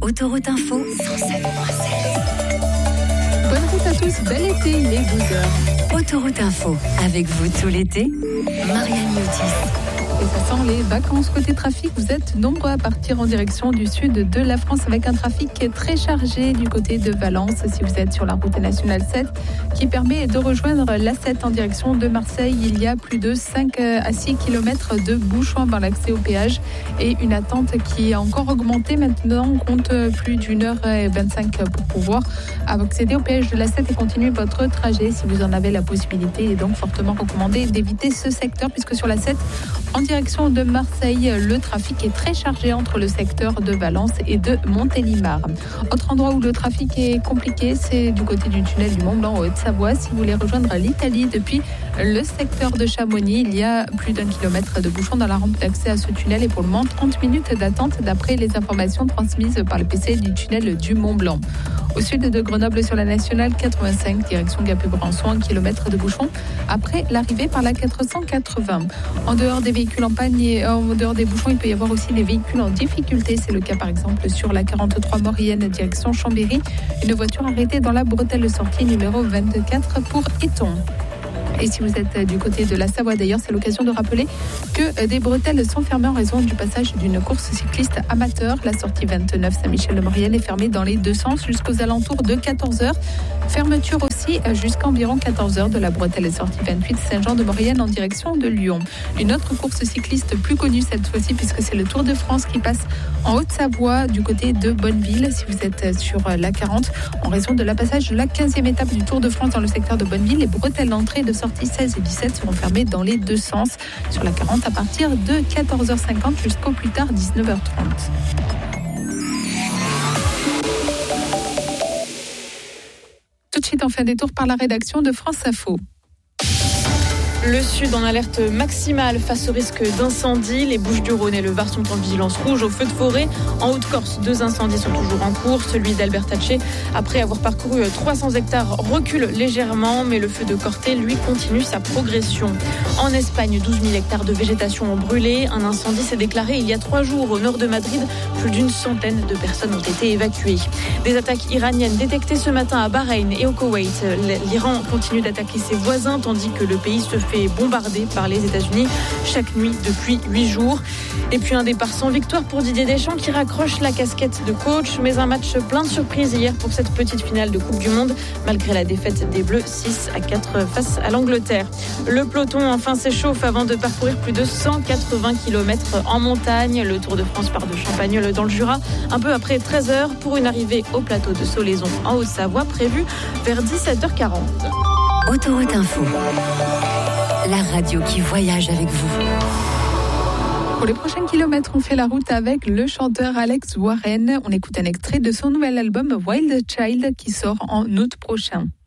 Autoroute Info, 107.7. Bonne route à tous, bel été, il est 12h. Autoroute Info, avec vous tout l'été, Marianne Miotis. Et ça sent les vacances côté trafic. Vous êtes nombreux à partir en direction du sud de la France avec un trafic très chargé du côté de Valence. Si vous êtes sur la route nationale 7 qui permet de rejoindre l'A7 en direction de Marseille, il y a plus de 5 à 6 km de bouchons avant l'accès au péage et une attente qui a encore augmenté. Maintenant, on compte plus d'1h25 pour pouvoir accéder au péage de l'A7 et continuer votre trajet si vous en avez la possibilité. Il est donc fortement recommandé d'éviter ce secteur puisque sur l'A7, en direction de Marseille, le trafic est très chargé entre le secteur de Valence et de Montélimar. Autre endroit où le trafic est compliqué, c'est du côté du tunnel du Mont-Blanc en Haute-Savoie. Si vous voulez rejoindre l'Italie depuis le secteur de Chamonix, il y a plus d'1 kilomètre de bouchons dans la rampe d'accès à ce tunnel et pour le moment 30 minutes d'attente d'après les informations transmises par le PC du tunnel du Mont-Blanc. Au sud de Grenoble sur la nationale 85, direction Gap-Branson, 1 kilomètre de bouchons après l'arrivée par la 480. En dehors des véhicules en panne et en dehors des bouchons, il peut y avoir aussi des véhicules en difficulté. C'est le cas par exemple sur la 43 Maurienne, direction Chambéry. Une voiture arrêtée dans la bretelle sortie numéro 24 pour Eton. Et si vous êtes du côté de la Savoie d'ailleurs, c'est l'occasion de rappeler que des bretelles sont fermées en raison du passage d'une course cycliste amateur. La sortie 29 Saint-Michel-de-Maurienne est fermée dans les deux sens jusqu'aux alentours de 14h. Fermeture aussi jusqu'à environ 14h de la bretelle sortie 28 Saint-Jean-de-Maurienne en direction de Lyon. Une autre course cycliste plus connue cette fois-ci puisque c'est le Tour de France qui passe en Haute-Savoie du côté de Bonneville. Si vous êtes sur la 40, en raison de la passage de la 15e étape du Tour de France dans le secteur de Bonneville, les bretelles d'entrée de sortie 16 et 17 seront fermées dans les deux sens sur la 40 à partir de 14h50 jusqu'au plus tard 19h30. Tout de suite, on fait un détour par la rédaction de France Info. Le Sud en alerte maximale face au risque d'incendie. Les Bouches-du-Rhône et le Var sont en vigilance rouge au feu de forêt. En Haute-Corse, 2 incendies sont toujours en cours. Celui d'Albertacé, après avoir parcouru 300 hectares, recule légèrement, mais le feu de Corté, lui, continue sa progression. En Espagne, 12 000 hectares de végétation ont brûlé. Un incendie s'est déclaré il y a 3 jours au nord de Madrid. Plus d'une centaine de personnes ont été évacuées. Des attaques iraniennes détectées ce matin à Bahreïn et au Koweït. L'Iran continue d'attaquer ses voisins, tandis que le pays se fait bombardé par les États-Unis chaque nuit depuis 8 jours. Et puis un départ sans victoire pour Didier Deschamps qui raccroche la casquette de coach, mais un match plein de surprises hier pour cette petite finale de Coupe du Monde, malgré la défaite des Bleus 6-4 face à l'Angleterre. Le peloton enfin s'échauffe avant de parcourir plus de 180 km en montagne. Le Tour de France part de Champagnole dans le Jura, un peu après 13h pour une arrivée au plateau de Solaison en Haute-Savoie prévue vers 17h40. Autoroute Info, la radio qui voyage avec vous. Pour les prochains kilomètres, on fait la route avec le chanteur Alex Warren. On écoute un extrait de son nouvel album Wild Child qui sort en août prochain.